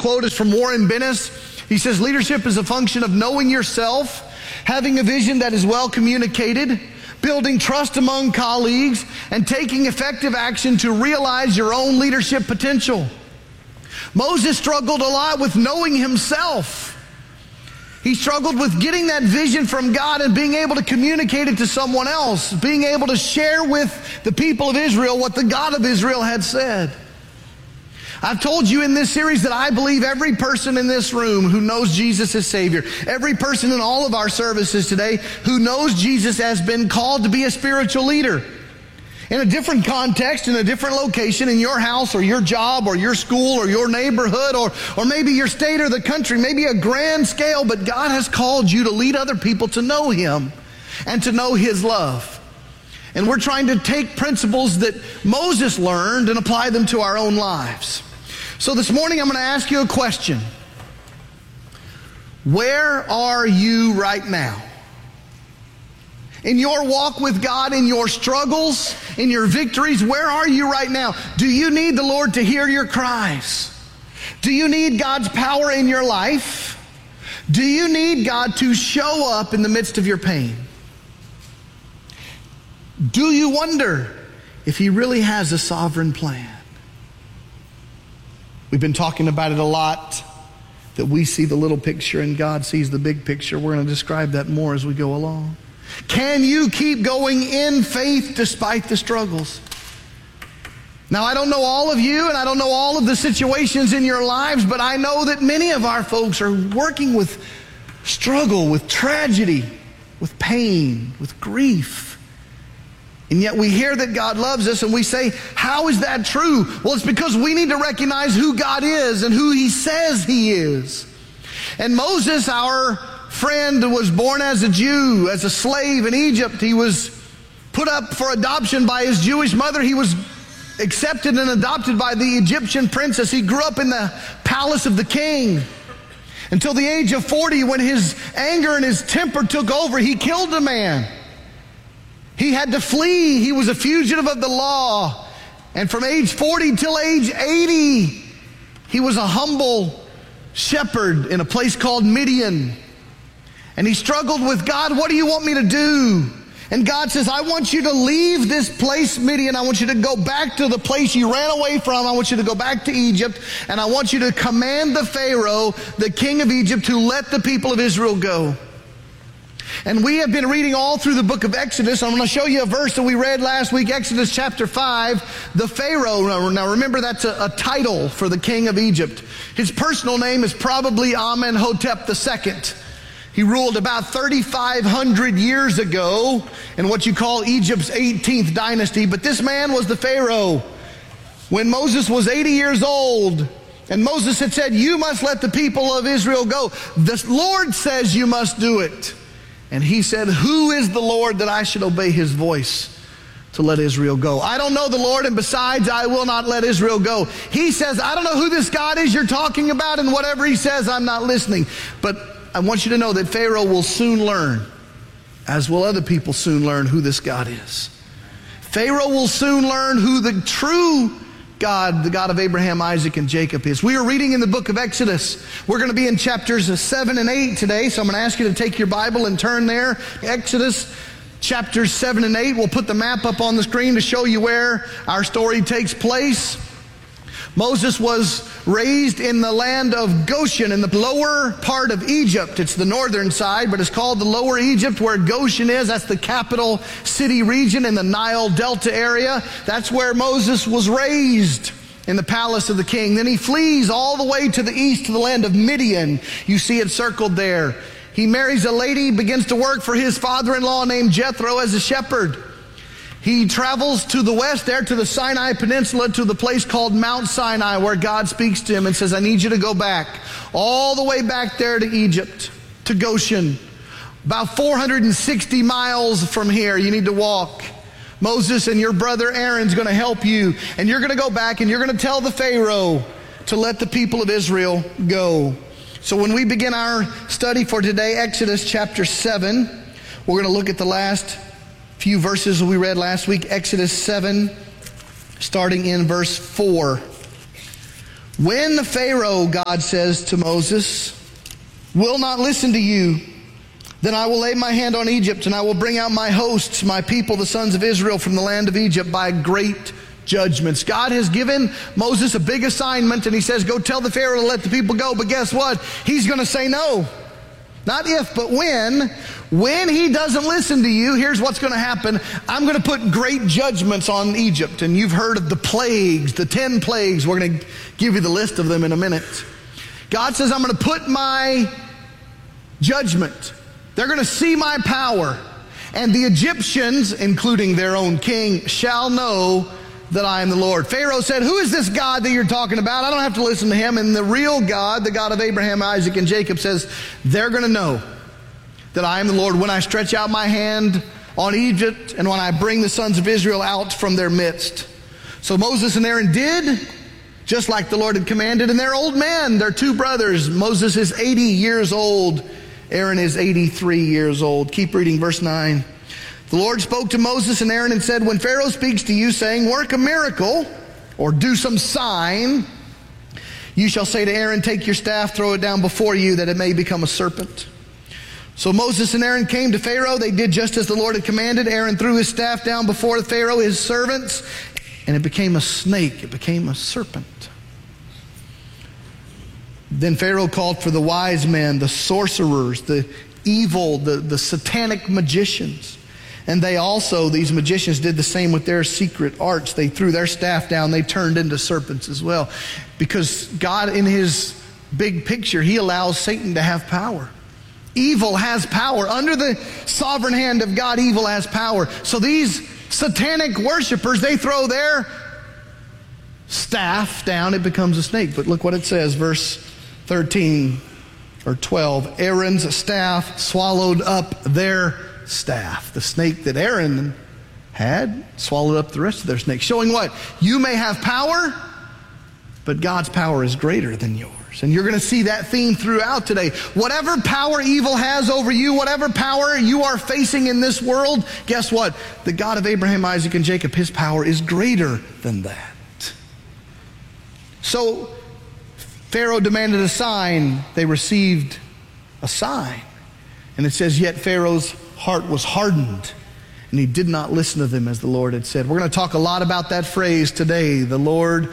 quote is from Warren Bennis. He says, leadership is a function of knowing yourself, having a vision that is well communicated, building trust among colleagues, and taking effective action to realize your own leadership potential. Moses struggled a lot with knowing himself. He struggled with getting that vision from God and being able to communicate it to someone else, being able to share with the people of Israel what the God of Israel had said. I've told you in this series that I believe every person in this room who knows Jesus as Savior, every person in all of our services today who knows Jesus has been called to be a spiritual leader. In a different context, in a different location, in your house or your job or your school or your neighborhood or maybe your state or the country, maybe a grand scale, but God has called you to lead other people to know Him and to know His love. And we're trying to take principles that Moses learned and apply them to our own lives. So this morning I'm going to ask you a question. Where are you right now? In your walk with God, in your struggles, in your victories, where are you right now? Do you need the Lord to hear your cries? Do you need God's power in your life? Do you need God to show up in the midst of your pain? Do you wonder if He really has a sovereign plan? We've been talking about it a lot, that we see the little picture and God sees the big picture. We're going to describe that more as we go along. Can you keep going in faith despite the struggles? Now, I don't know all of you and I don't know all of the situations in your lives, but I know that many of our folks are working with struggle, with tragedy, with pain, with grief. And yet we hear that God loves us and we say, how is that true? Well, it's because we need to recognize who God is and who He says He is. And Moses, our friend, was born as a Jew, as a slave in Egypt. He was put up for adoption by his Jewish mother. He was accepted and adopted by the Egyptian princess. He grew up in the palace of the king until the age of 40, when his anger and his temper took over. He killed a man. He had to flee. He was a fugitive of the law. And from age 40 till age 80, he was a humble shepherd in a place called Midian. And he struggled with God. What do you want me to do? And God says, I want you to leave this place, Midian. I want you to go back to the place you ran away from. I want you to go back to Egypt. And I want you to command the Pharaoh, the king of Egypt, to let the people of Israel go. And we have been reading all through the book of Exodus. I'm going to show you a verse that we read last week, Exodus chapter 5, the Pharaoh. Now remember, that's a title for the king of Egypt. His personal name is probably Amenhotep II. He ruled about 3,500 years ago in what you call Egypt's 18th dynasty. But this man was the Pharaoh when Moses was 80 years old. And Moses had said, you must let the people of Israel go. The Lord says you must do it. And he said, who is the Lord that I should obey His voice to let Israel go? I don't know the Lord, and besides, I will not let Israel go. He says, I don't know who this God is you're talking about, and whatever He says, I'm not listening. But I want you to know that Pharaoh will soon learn, as will other people soon learn, who this God is. Pharaoh will soon learn who the true God, the God of Abraham, Isaac, and Jacob is. We are reading in the book of Exodus. We're going to be in chapters 7 and 8 today, so I'm going to ask you to take your Bible and turn there. Exodus chapters 7 and 8. We'll put the map up on the screen to show you where our story takes place. Moses was raised in the land of Goshen in the lower part of Egypt. It's the northern side, but it's called the lower Egypt, where Goshen is. That's the capital city region in the Nile Delta area. That's where Moses was raised, in the palace of the king. Then he flees all the way to the east to the land of Midian. You see it circled there. He marries a lady, begins to work for his father-in-law named Jethro as a shepherd. He travels to the west there to the Sinai Peninsula, to the place called Mount Sinai, where God speaks to him and says, I need you to go back all the way back there to Egypt, to Goshen. About 460 miles from here, you need to walk. Moses and your brother Aaron's going to help you. And you're going to go back and you're going to tell the Pharaoh to let the people of Israel go. So when we begin our study for today, Exodus chapter 7, we're going to look at the last few verses we read last week, Exodus 7, starting in verse 4. When the Pharaoh, God says to Moses, will not listen to you, then I will lay my hand on Egypt, and I will bring out my hosts, my people, the sons of Israel, from the land of Egypt by great judgments. God has given Moses a big assignment, and he says, go tell the Pharaoh to let the people go. But guess what? He's going to say no. Not if, but when. When he doesn't listen to you, here's what's going to happen. I'm going to put great judgments on Egypt. And you've heard of the plagues, the 10 plagues. We're going to give you the list of them in a minute. God says, I'm going to put my judgment. They're going to see my power. And the Egyptians, including their own king, shall know that I am the Lord. Pharaoh said, who is this God that you're talking about? I don't have to listen to him. And the real God, the God of Abraham, Isaac, and Jacob, says, they're going to know that I am the Lord when I stretch out my hand on Egypt and when I bring the sons of Israel out from their midst. So Moses and Aaron did just like the Lord had commanded. And they're old men. They're two brothers. Moses is 80 years old. Aaron is 83 years old. Keep reading verse 9. The Lord spoke to Moses and Aaron and said, when Pharaoh speaks to you saying, work a miracle or do some sign, you shall say to Aaron, take your staff, throw it down before you that it may become a serpent. So Moses and Aaron came to Pharaoh. They did just as the Lord had commanded. Aaron threw his staff down before Pharaoh, his servants, and it became a snake. It became a serpent. Then Pharaoh called for the wise men, the sorcerers, the evil, the satanic magicians. And they also, these magicians, did the same with their secret arts. They threw their staff down. They turned into serpents as well. Because God, in his big picture, he allows Satan to have power. Evil has power. Under the sovereign hand of God, evil has power. So these satanic worshipers, they throw their staff down. It becomes a snake. But look what it says, verse 13 or 12. Aaron's staff swallowed up their staff. The snake that Aaron had swallowed up the rest of their snakes. Showing what? You may have power, but God's power is greater than yours. And you're going to see that theme throughout today. Whatever power evil has over you, whatever power you are facing in this world, guess what? The God of Abraham, Isaac, and Jacob, his power is greater than that. So Pharaoh demanded a sign. They received a sign. And it says, yet Pharaoh's heart was hardened, and he did not listen to them as the Lord had said. We're going to talk a lot about that phrase today. The Lord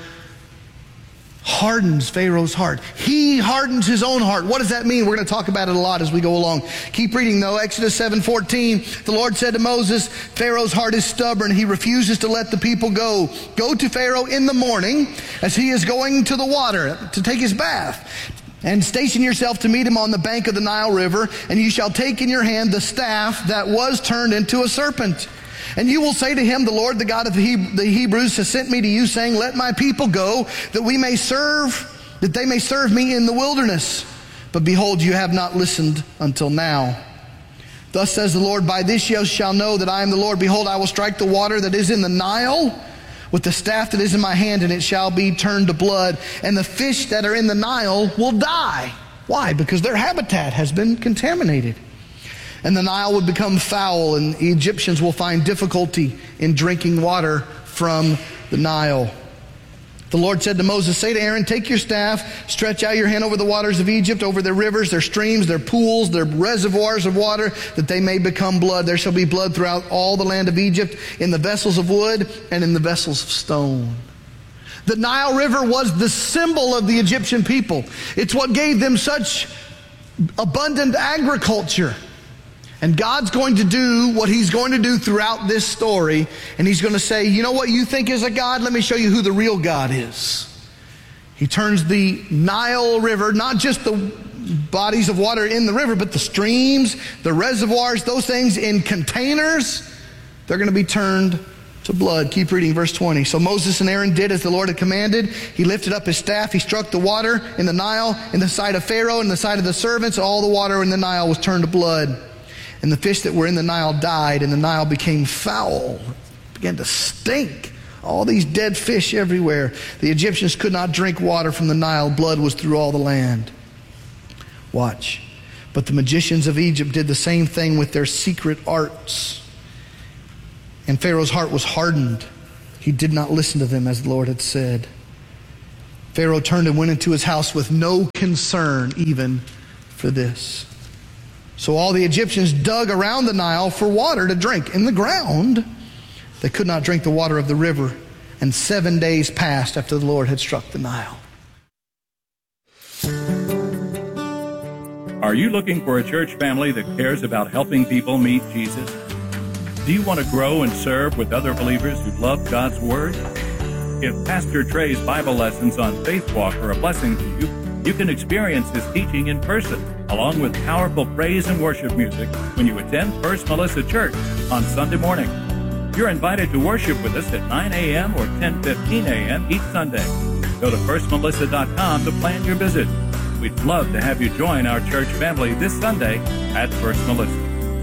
hardens Pharaoh's heart. He hardens his own heart. What does that mean? We're going to talk about it a lot as we go along. Keep reading though. Exodus 7:14. The Lord said to Moses, Pharaoh's heart is stubborn. He refuses to let the people go. Go to Pharaoh in the morning as he is going to the water to take his bath. And station yourself to meet him on the bank of the Nile River, and you shall take in your hand the staff that was turned into a serpent. And you will say to him, the Lord, the God of the Hebrews, has sent me to you, saying, let my people go, that they may serve me in the wilderness. But behold, you have not listened until now. Thus says the Lord, by this you shall know that I am the Lord. Behold, I will strike the water that is in the Nile with the staff that is in my hand, and it shall be turned to blood. And the fish that are in the Nile will die. Why? Because their habitat has been contaminated. And the Nile would become foul, and the Egyptians will find difficulty in drinking water from the Nile. The Lord said to Moses, say to Aaron, take your staff, stretch out your hand over the waters of Egypt, over their rivers, their streams, their pools, their reservoirs of water, that they may become blood. There shall be blood throughout all the land of Egypt, in the vessels of wood and in the vessels of stone. The Nile River was the symbol of the Egyptian people. It's what gave them such abundant agriculture. And God's going to do what he's going to do throughout this story. And he's going to say, you know what you think is a God? Let me show you who the real God is. He turns the Nile River, not just the bodies of water in the river, but the streams, the reservoirs, those things in containers, they're going to be turned to blood. Keep reading verse 20. So Moses and Aaron did as the Lord had commanded. He lifted up his staff. He struck the water in the Nile, in the sight of Pharaoh, and in the sight of the servants. All the water in the Nile was turned to blood. And the fish that were in the Nile died, and the Nile became foul. It began to stink. All these dead fish everywhere. The Egyptians could not drink water from the Nile. Blood was through all the land. Watch. But the magicians of Egypt did the same thing with their secret arts. And Pharaoh's heart was hardened. He did not listen to them as the Lord had said. Pharaoh turned and went into his house with no concern even for this. So all the Egyptians dug around the Nile for water to drink. In the ground, they could not drink the water of the river. And 7 days passed after the Lord had struck the Nile. Are you looking for a church family that cares about helping people meet Jesus? Do you want to grow and serve with other believers who love God's Word? If Pastor Trey's Bible lessons on Faith Walk are a blessing to you, you can experience his teaching in person, along with powerful praise and worship music when you attend First Melissa Church on Sunday morning. You're invited to worship with us at 9 a.m. or 10:15 a.m. each Sunday. Go to firstmelissa.com to plan your visit. We'd love to have you join our church family this Sunday at First Melissa.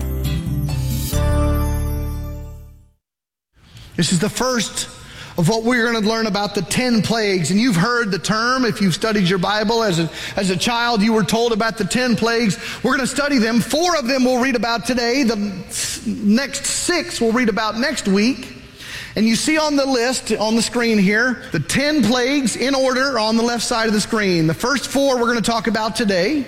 This is the first of what we're going to learn about the 10 plagues. And you've heard the term, if you've studied your Bible as a child, you were told about the 10 plagues. We're going to study them. 4 of them we'll read about today. The next 6 we'll read about next week. And you see on the list, on the screen here, the 10 plagues in order on the left side of the screen. The first 4 we're going to talk about today.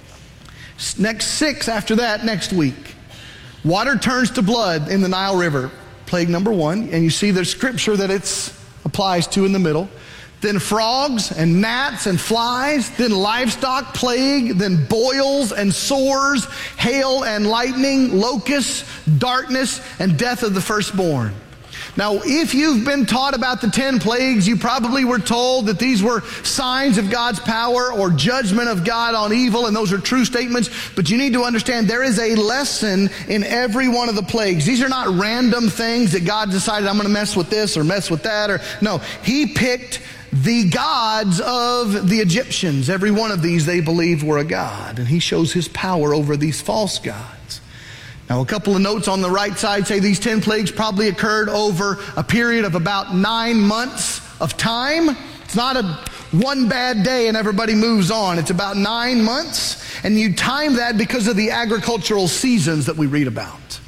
Next 6 after that next week. Water turns to blood in the Nile River. Plague number 1. And you see the scripture that it applies to in the middle. Then frogs and gnats and flies. Then livestock plague. Then boils and sores. Hail and lightning. Locusts, darkness, and death of the firstborn. Now, if you've been taught about the 10 plagues, you probably were told that these were signs of God's power or judgment of God on evil, and those are true statements. But you need to understand there is a lesson in every one of the plagues. These are not random things that God decided, I'm going to mess with this or mess with that. No, He picked the gods of the Egyptians. Every one of these they believed were a god, and He shows His power over these false gods. Now, a couple of notes on the right side say these 10 plagues probably occurred over a period of about 9 months of time. It's not a one bad day and everybody moves on. It's about 9 months. And you time that because of the agricultural seasons that we read about.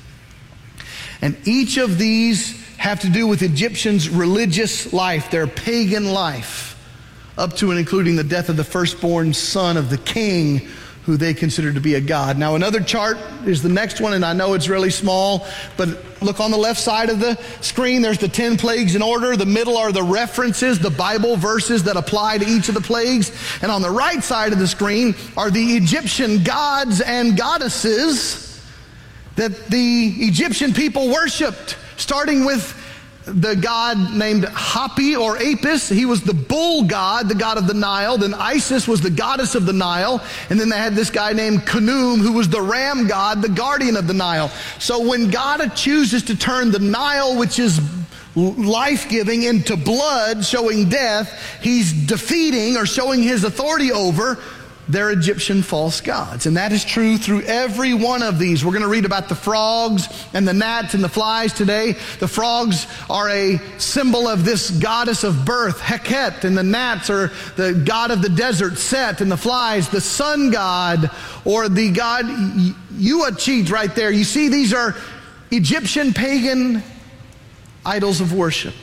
And each of these have to do with Egyptians' religious life, their pagan life, up to and including the death of the firstborn son of the king, who they consider to be a god. Now, another chart is the next one, and I know it's really small, but look on the left side of the screen. There's the 10 plagues in order. The middle are the references, the Bible verses that apply to each of the plagues. And on the right side of the screen are the Egyptian gods and goddesses that the Egyptian people worshipped, starting with the god named Hapi or Apis. He was the bull god, the god of the Nile. Then Isis was the goddess of the Nile. And then they had this guy named Khnum, who was the ram god, the guardian of the Nile. So when God chooses to turn the Nile, which is life-giving, into blood, showing death, He's defeating or showing His authority over their Egyptian false gods. And that is true through every one of these. We're going to read about the frogs and the gnats and the flies today. The frogs are a symbol of this goddess of birth, Heket, and the gnats are the god of the desert, Set, and the flies, the sun god, or the god Uachit right there. You see, these are Egyptian pagan idols of worship.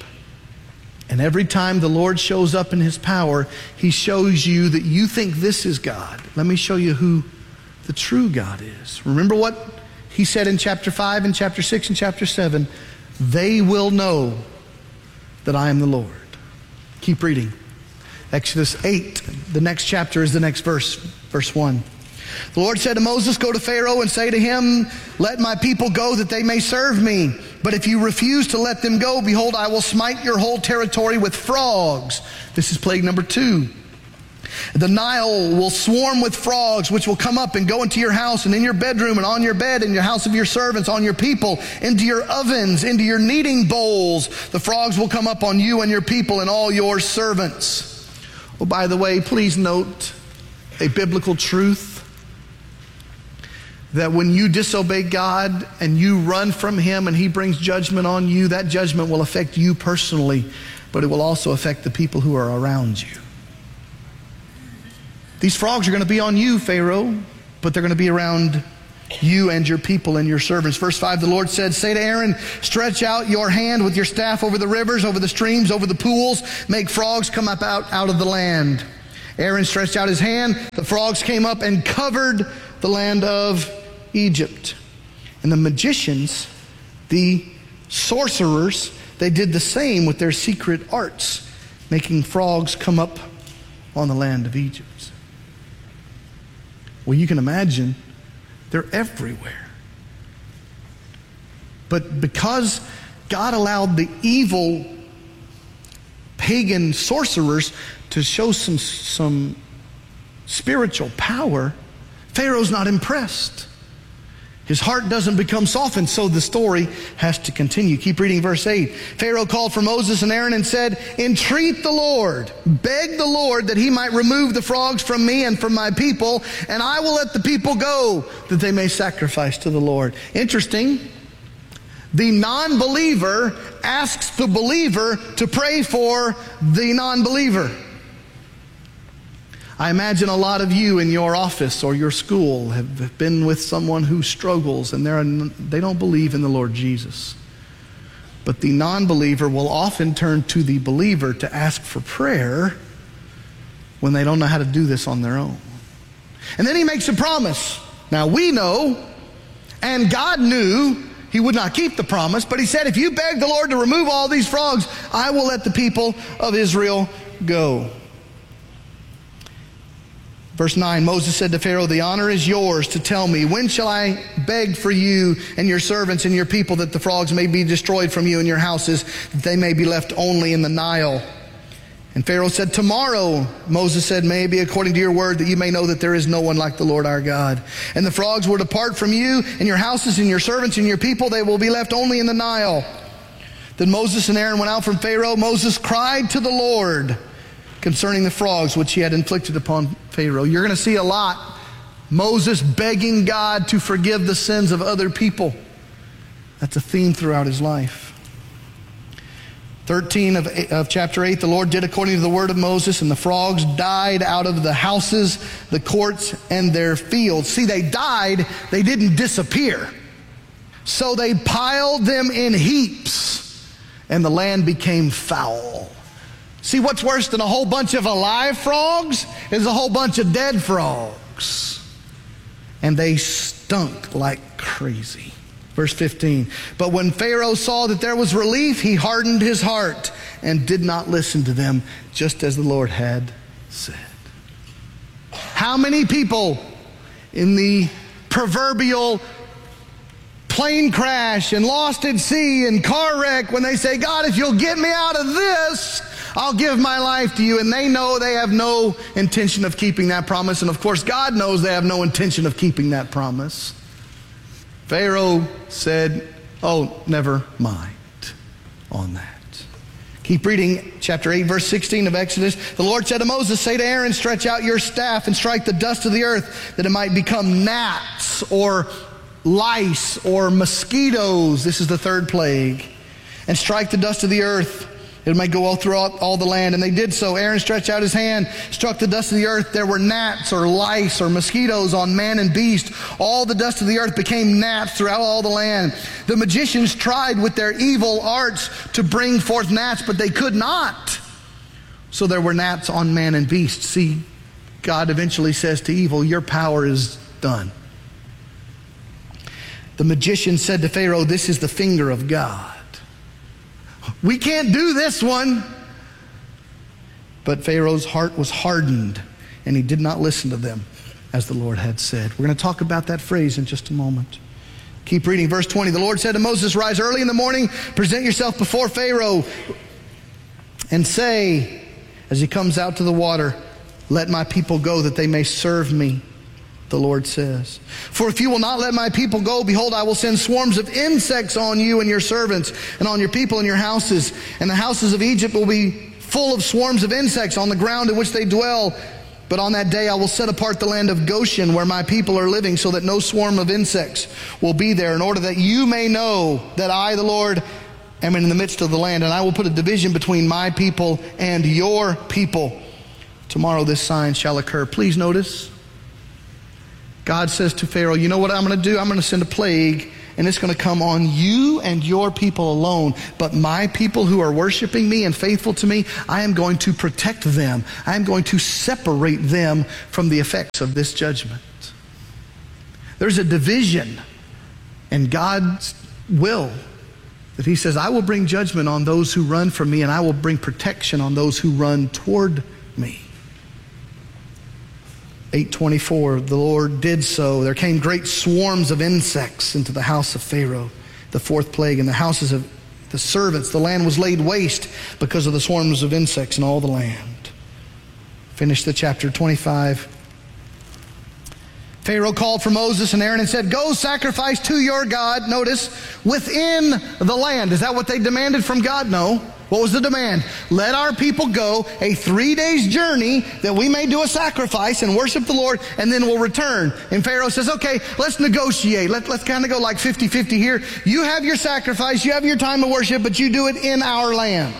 And every time the Lord shows up in His power, He shows you that you think this is God. Let me show you who the true God is. Remember what He said in chapter 5 and chapter 6 and chapter 7. They will know that I am the Lord. Keep reading. Exodus 8, the next chapter is the next verse, verse 1. The Lord said to Moses, go to Pharaoh and say to him, let my people go that they may serve me. But if you refuse to let them go, behold, I will smite your whole territory with frogs. This is plague number 2. The Nile will swarm with frogs, which will come up and go into your house and in your bedroom and on your bed, in your house of your servants, on your people, into your ovens, into your kneading bowls. The frogs will come up on you and your people and all your servants. Oh, by the way, please note a biblical truth. That when you disobey God and you run from Him and He brings judgment on you, that judgment will affect you personally, but it will also affect the people who are around you. These frogs are going to be on you, Pharaoh, but they're going to be around you and your people and your servants. Verse 5, the Lord said, say to Aaron, stretch out your hand with your staff over the rivers, over the streams, over the pools. Make frogs come up out of the land. Aaron stretched out his hand. The frogs came up and covered the land of Egypt. And the magicians, the sorcerers, they did the same with their secret arts, making frogs come up on the land of Egypt. Well, you can imagine they're everywhere. But because God allowed the evil pagan sorcerers to show some spiritual power, Pharaoh's not impressed. His heart doesn't become softened, so the story has to continue. Keep reading verse 8. Pharaoh called for Moses and Aaron and said, entreat the Lord, beg the Lord that he might remove the frogs from me and from my people, and I will let the people go, that they may sacrifice to the Lord. Interesting. The non-believer asks the believer to pray for the non-believer. I imagine a lot of you in your office or your school have been with someone who struggles and they don't believe in the Lord Jesus. But the non-believer will often turn to the believer to ask for prayer when they don't know how to do this on their own. And then he makes a promise. Now we know, and God knew, he would not keep the promise, but he said, if you beg the Lord to remove all these frogs, I will let the people of Israel go. Verse 9, Moses said to Pharaoh, the honor is yours to tell me, when shall I beg for you and your servants and your people that the frogs may be destroyed from you and your houses, that they may be left only in the Nile? And Pharaoh said, tomorrow. Moses said, may it be according to your word, that you may know that there is no one like the Lord our God. And the frogs will depart from you and your houses and your servants and your people. They will be left only in the Nile. Then Moses and Aaron went out from Pharaoh. Moses cried to the Lord concerning the frogs which he had inflicted upon Pharaoh. You're going to see a lot. Moses begging God to forgive the sins of other people. That's a theme throughout his life. 13 of chapter 8, the Lord did according to the word of Moses, and the frogs died out of the houses, the courts, and their fields. See, they died, they didn't disappear. So they piled them in heaps, and the land became foul. See, what's worse than a whole bunch of alive frogs is a whole bunch of dead frogs. And they stunk like crazy. Verse 15, but when Pharaoh saw that there was relief, he hardened his heart and did not listen to them, just as the Lord had said. How many people in the proverbial plane crash and lost at sea and car wreck, when they say, God, if you'll get me out of this, I'll give my life to you. And they know they have no intention of keeping that promise. And of course, God knows they have no intention of keeping that promise. Pharaoh said, oh, never mind on that. Keep reading chapter 8, verse 16 of Exodus. The Lord said to Moses, say to Aaron, stretch out your staff and strike the dust of the earth, that it might become gnats or lice or mosquitoes. This is the third plague. And strike the dust of the earth. It might go all throughout all the land. And they did so. Aaron stretched out his hand, struck the dust of the earth. There were gnats or lice or mosquitoes on man and beast. All the dust of the earth became gnats throughout all the land. The magicians tried with their evil arts to bring forth gnats, but they could not. So there were gnats on man and beast. See, God eventually says to evil, your power is done. The magician said to Pharaoh, this is the finger of God. We can't do this one. But Pharaoh's heart was hardened, and he did not listen to them, as the Lord had said. We're going to talk about that phrase in just a moment. Keep reading, verse 20. The Lord said to Moses, rise early in the morning, present yourself before Pharaoh, and say, as he comes out to the water, let my people go, that they may serve me, the Lord says. For if you will not let my people go, behold, I will send swarms of insects on you and your servants, and on your people and your houses. And the houses of Egypt will be full of swarms of insects on the ground in which they dwell. But on that day I will set apart the land of Goshen, where my people are living, so that no swarm of insects will be there, in order that you may know that I, the Lord, am in the midst of the land. And I will put a division between my people and your people. Tomorrow this sign shall occur. Please notice, God says to Pharaoh, you know what I'm going to do? I'm going to send a plague, and it's going to come on you and your people alone. But my people who are worshiping me and faithful to me, I am going to protect them. I am going to separate them from the effects of this judgment. There's a division in God's will that he says, I will bring judgment on those who run from me, and I will bring protection on those who run toward me. 8:24, the Lord did so. There came great swarms of insects into the house of Pharaoh, the fourth plague, and the houses of the servants. The land was laid waste because of the swarms of insects in all the land. Finish the chapter 25. Pharaoh called for Moses and Aaron and said, go sacrifice to your God, notice, within the land. Is that what they demanded from God? No. What was the demand? Let our people go a 3 days journey that we may do a sacrifice and worship the Lord, and then we'll return. And Pharaoh says, okay, let's negotiate. Let's kind of go like 50-50 here. You have your sacrifice, you have your time of worship, but you do it in our land.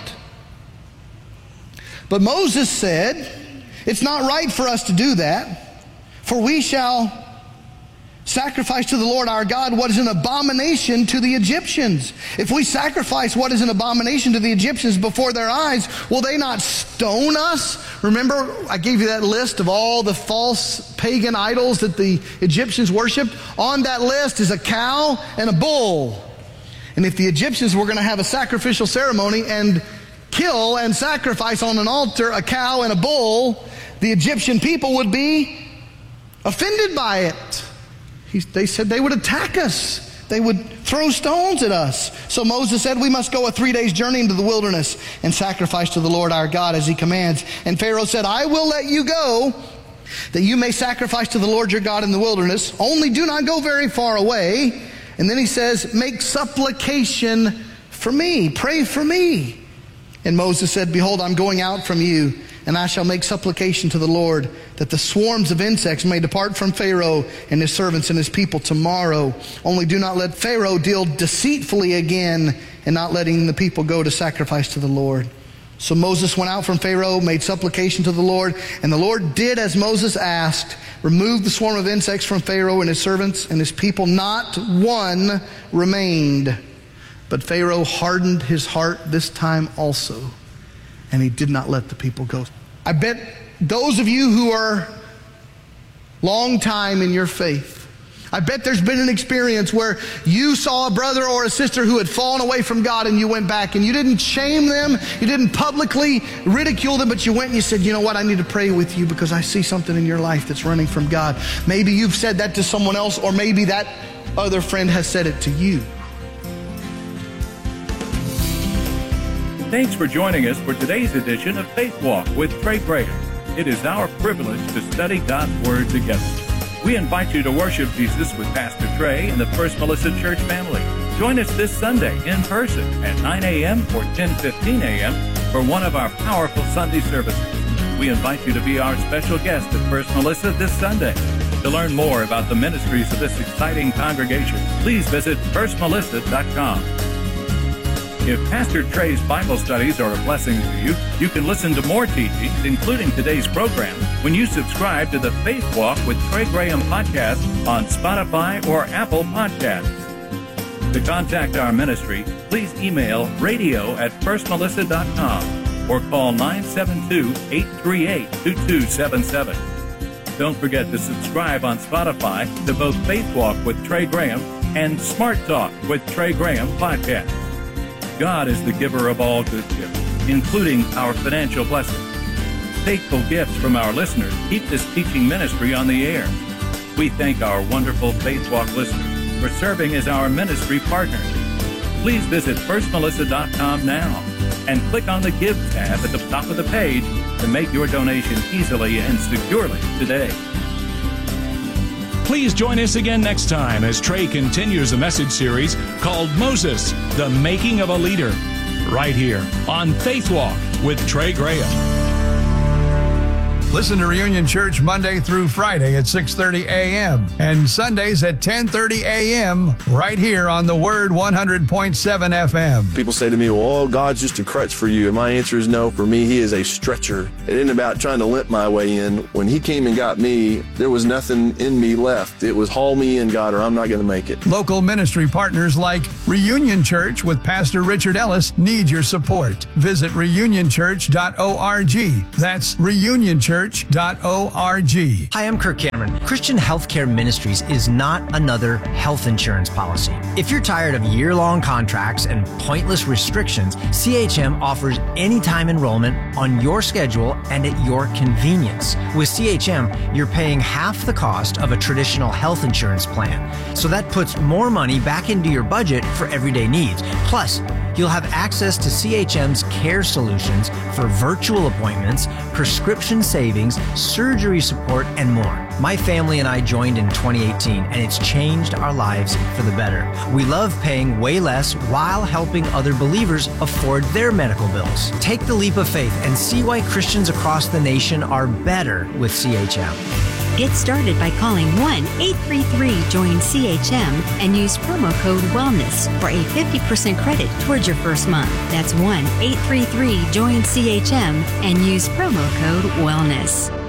But Moses said, it's not right for us to do that. For we shall sacrifice to the Lord our God what is an abomination to the Egyptians. If we sacrifice what is an abomination to the Egyptians before their eyes, will they not stone us? Remember, I gave you that list of all the false pagan idols that the Egyptians worshipped. On that list is a cow and a bull. And if the Egyptians were going to have a sacrificial ceremony and kill and sacrifice on an altar a cow and a bull, the Egyptian people would be offended by it. They said they would attack us. They would throw stones at us. So Moses said, we must go a 3 days journey into the wilderness and sacrifice to the Lord our God as he commands. And Pharaoh said, I will let you go, that you may sacrifice to the Lord your God in the wilderness. Only do not go very far away. And then he says, make supplication for me. Pray for me. And Moses said, behold, I'm going out from you, and I shall make supplication to the Lord that the swarms of insects may depart from Pharaoh and his servants and his people tomorrow. Only do not let Pharaoh deal deceitfully again in not letting the people go to sacrifice to the Lord. So Moses went out from Pharaoh, made supplication to the Lord, and the Lord did as Moses asked, removed the swarm of insects from Pharaoh and his servants and his people. Not one remained. But Pharaoh hardened his heart this time also, and he did not let the people go. I bet those of you who are long time in your faith, I bet there's been an experience where you saw a brother or a sister who had fallen away from God, and you went back and you didn't shame them, you didn't publicly ridicule them, but you went and you said, you know what, I need to pray with you because I see something in your life that's running from God. Maybe you've said that to someone else, or maybe that other friend has said it to you. Thanks for joining us for today's edition of Faith Walk with Trey Graham. It is our privilege to study God's Word together. We invite you to worship Jesus with Pastor Trey and the First Melissa Church family. Join us this Sunday in person at 9 a.m. or 10:15 a.m. for one of our powerful Sunday services. We invite you to be our special guest at First Melissa this Sunday. To learn more about the ministries of this exciting congregation, please visit firstmelissa.com. If Pastor Trey's Bible studies are a blessing to you, you can listen to more teachings, including today's program, when you subscribe to the Faith Walk with Trey Graham podcast on Spotify or Apple Podcasts. To contact our ministry, please email radio@firstmelissa.com or call 972-838-2277. Don't forget to subscribe on Spotify to both Faith Walk with Trey Graham and Smart Talk with Trey Graham podcast. God is the giver of all good gifts, including our financial blessings. Faithful gifts from our listeners keep this teaching ministry on the air. We thank our wonderful Faith Walk listeners for serving as our ministry partners. Please visit firstmelissa.com now and click on the Give tab at the top of the page to make your donation easily and securely today. Please join us again next time as Trey continues a message series called Moses, the Making of a Leader, right here on Faith Walk with Trey Graham. Listen to Reunion Church Monday through Friday at 6:30 a.m. and Sundays at 10:30 a.m. right here on the Word 100.7 FM. People say to me, well, God's just a crutch for you. And my answer is no. For me, He is a stretcher. It isn't about trying to limp my way in. When He came and got me, there was nothing in me left. It was haul me in, God, or I'm not going to make it. Local ministry partners like Reunion Church with Pastor Richard Ellis need your support. Visit reunionchurch.org. That's reunionchurch.org. Hi, I'm Kirk Cameron. Christian Healthcare Ministries is not another health insurance policy. If you're tired of year-long contracts and pointless restrictions, CHM offers anytime enrollment on your schedule and at your convenience. With CHM, you're paying half the cost of a traditional health insurance plan. So that puts more money back into your budget for everyday needs. Plus, you'll have access to CHM's care solutions for virtual appointments, prescription savings, surgery support, and more. My family and I joined in 2018, and it's changed our lives for the better. We love paying way less while helping other believers afford their medical bills. Take the leap of faith and see why Christians across the nation are better with CHM. Get started by calling 1-833-JOIN-CHM and use promo code WELLNESS for a 50% credit towards your first month. That's 1-833-JOIN-CHM and use promo code WELLNESS.